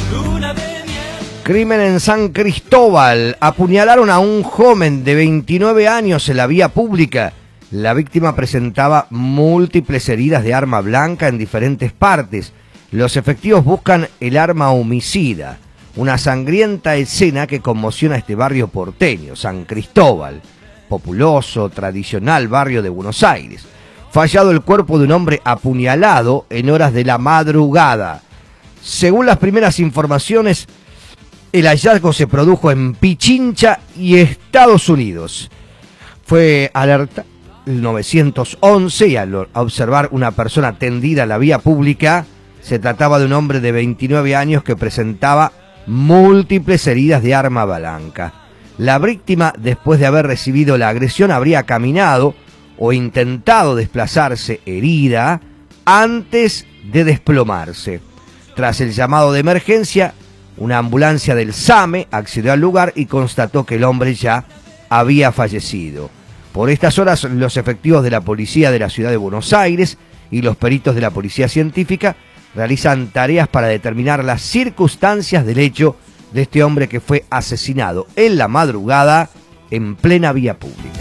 Crimen en San Cristóbal. Apuñalaron a un joven de 29 años en la vía pública. La víctima presentaba múltiples heridas de arma blanca en diferentes partes. Los efectivos buscan el arma homicida. Una sangrienta escena que conmociona este barrio porteño, San Cristóbal, populoso, tradicional barrio de Buenos Aires. Fallado el cuerpo de un hombre apuñalado en horas de la madrugada. Según las primeras informaciones, el hallazgo se produjo en Pichincha y Estados Unidos. Fue alerta el 911 y al observar una persona tendida en la vía pública, se trataba de un hombre de 29 años que presentaba múltiples heridas de arma blanca. La víctima, después de haber recibido la agresión, habría caminado o intentado desplazarse herida antes de desplomarse. Tras el llamado de emergencia, una ambulancia del SAME accedió al lugar y constató que el hombre ya había fallecido. Por estas horas, los efectivos de la policía de la ciudad de Buenos Aires y los peritos de la policía científica realizan tareas para determinar las circunstancias del hecho de este hombre que fue asesinado en la madrugada en plena vía pública.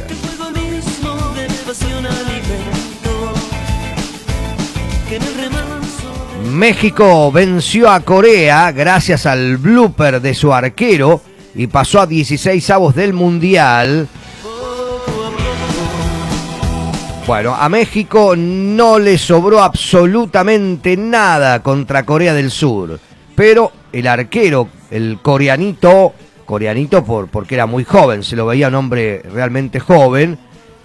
México venció a Corea gracias al blooper de su arquero y pasó a 16avos del Mundial. Bueno, a México no le sobró absolutamente nada contra Corea del Sur, pero el arquero, el coreanito porque era muy joven, se lo veía un hombre realmente joven,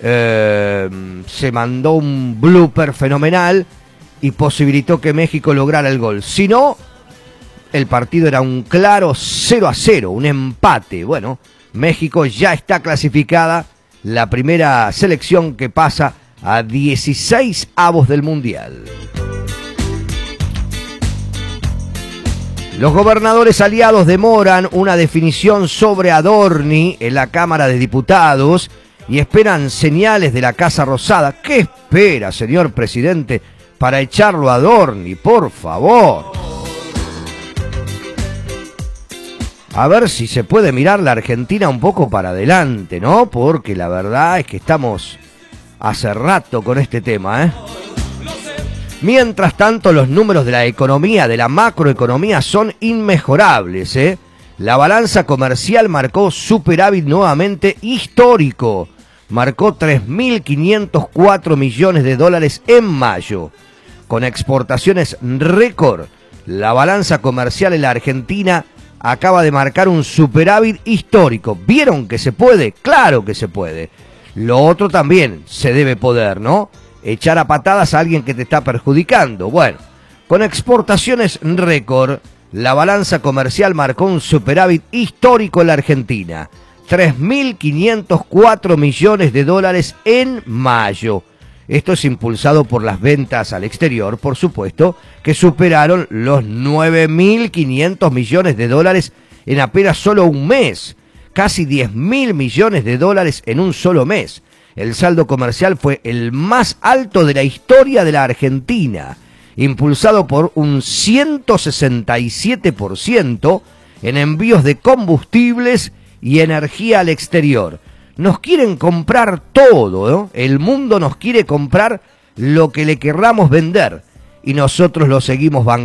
se mandó un blooper fenomenal y posibilitó que México lograra el gol. Si no, el partido era un claro 0-0, un empate. Bueno, México ya está clasificada, la primera selección que pasa a 16avos del Mundial. Los gobernadores aliados demoran una definición sobre Adorni en la Cámara de Diputados y esperan señales de la Casa Rosada. ¿Qué espera, señor presidente, para echarlo a Adorni, por favor? A ver si se puede mirar la Argentina un poco para adelante, ¿no? Porque la verdad es que estamos hace rato con este tema, ¿eh? Mientras tanto, los números de la economía, de la macroeconomía, son inmejorables, ¿eh? La balanza comercial marcó superávit nuevamente histórico. Marcó 3.504 millones de dólares en mayo. Con exportaciones récord, la balanza comercial en la Argentina acaba de marcar un superávit histórico. ¿Vieron que se puede? Claro que se puede. Lo otro también se debe poder, ¿no? Echar a patadas a alguien que te está perjudicando. Bueno, con exportaciones récord, la balanza comercial marcó un superávit histórico en la Argentina. 3.504 millones de dólares en mayo. Esto es impulsado por las ventas al exterior, por supuesto, que superaron los 9.500 millones de dólares en apenas solo un mes. Casi 10.000 millones de dólares en un solo mes. El saldo comercial fue el más alto de la historia de la Argentina, impulsado por un 167% en envíos de combustibles y energía al exterior. Nos quieren comprar todo, ¿no? El mundo nos quiere comprar lo que le querramos vender y nosotros lo seguimos bancando.